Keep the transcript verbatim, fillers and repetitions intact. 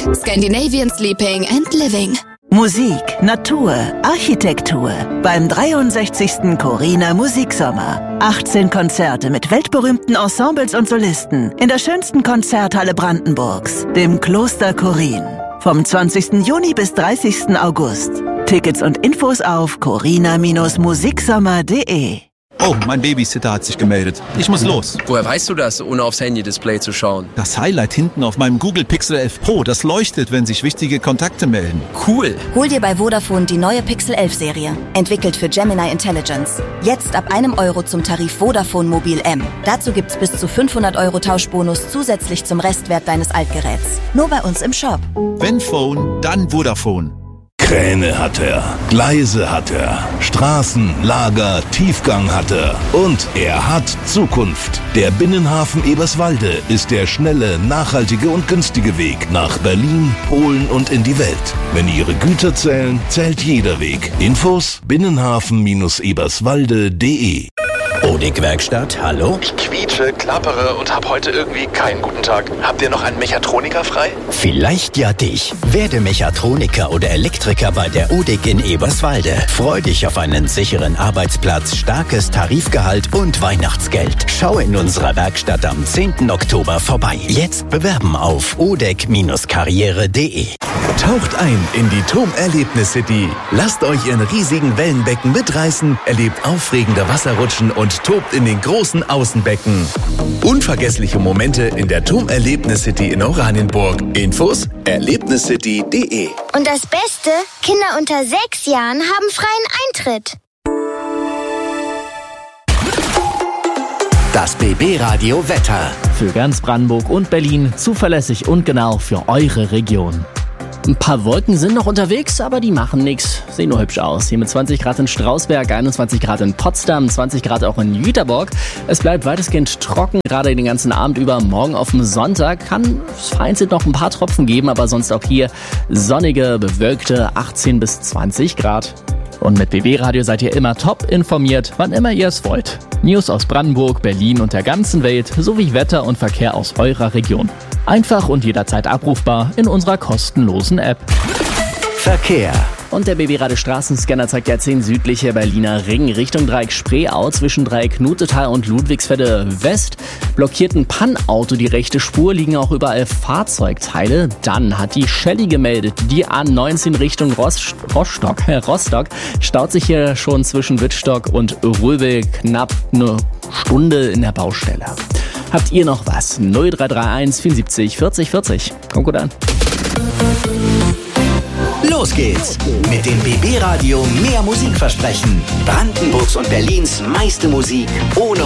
Scandinavian Sleeping and Living. Musik, Natur, Architektur beim dreiundsechzigsten Corina Musiksommer. achtzehn Konzerte mit weltberühmten Ensembles und Solisten in der schönsten Konzerthalle Brandenburgs, dem Kloster Korin. Vom zwanzigsten Juni bis dreißigsten August. Tickets und Infos auf corina Bindestrich musiksommer punkt de. Oh, mein Babysitter hat sich gemeldet. Ich muss los. Woher weißt du das, ohne aufs Handy-Display zu schauen? Das Highlight hinten auf meinem Google Pixel elf Pro, das leuchtet, wenn sich wichtige Kontakte melden. Cool. Hol dir bei Vodafone die neue Pixel elf Serie. Entwickelt für Gemini Intelligence. Jetzt ab einem Euro zum Tarif Vodafone Mobil M. Dazu gibt's bis zu fünfhundert Euro Tauschbonus zusätzlich zum Restwert deines Altgeräts. Nur bei uns im Shop. Wenn Phone, dann Vodafone. Kräne hat er, Gleise hat er, Straßen, Lager, Tiefgang hat er und er hat Zukunft. Der Binnenhafen Eberswalde ist der schnelle, nachhaltige und günstige Weg nach Berlin, Polen und in die Welt. Wenn Ihre Güter zählen, zählt jeder Weg. Infos binnenhafen eberswalde punkt de. Odig-Werkstatt, hallo? Ich quietsche, klappere und habe heute irgendwie keinen guten Tag. Habt ihr noch einen Mechatroniker frei? Vielleicht ja dich. Werde Mechatroniker oder Elektriker bei der Odig in Eberswalde. Freu dich auf einen sicheren Arbeitsplatz, starkes Tarifgehalt und Weihnachtsgeld. Schau in unserer Werkstatt am zehnten Oktober vorbei. Jetzt bewerben auf odig karriere punkt de. Taucht ein in die T O M Erlebnis City. Lasst euch in riesigen Wellenbecken mitreißen, erlebt aufregende Wasserrutschen und tobt in den großen Außenbecken. Unvergessliche Momente in der T O M Erlebnis City in Oranienburg. Infos erlebniscity punkt de. Und das Beste, Kinder unter sechs Jahren haben freien Eintritt. Das B B-Radio Wetter. Für ganz Brandenburg und Berlin zuverlässig und genau für eure Region. Ein paar Wolken sind noch unterwegs, aber die machen nichts. Sehen nur hübsch aus. Hier mit zwanzig Grad in Strausberg, einundzwanzig Grad in Potsdam, zwanzig Grad auch in Jüterborg. Es bleibt weitestgehend trocken, gerade den ganzen Abend über. Morgen auf dem Sonntag kann es vereinzelt noch ein paar Tropfen geben, aber sonst auch hier sonnige, bewölkte achtzehn bis zwanzig Grad. Und mit B B-Radio seid ihr immer top informiert, wann immer ihr es wollt. News aus Brandenburg, Berlin und der ganzen Welt, sowie Wetter und Verkehr aus eurer Region. Einfach und jederzeit abrufbar in unserer kostenlosen App. Verkehr. Und der B B-Radio Straßenscanner zeigt ja zehn südliche Berliner Ring Richtung Dreieck Spreeau zwischen Dreieck Nutetal und Ludwigsfelde West. Blockiert ein Pannauto die rechte Spur, liegen auch überall Fahrzeugteile. Dann hat die Shelly gemeldet, die A neunzehn Richtung Rost, Rostock, äh, Rostock staut sich hier schon zwischen Wittstock und Röbel knapp eine Stunde in der Baustelle. Habt ihr noch was? null drei drei eins vierundsiebzig vierzig vierzig. Kommt gut an. Los geht's mit dem B B-Radio mehr Musik versprechen. Brandenburgs und Berlins meiste Musik ohne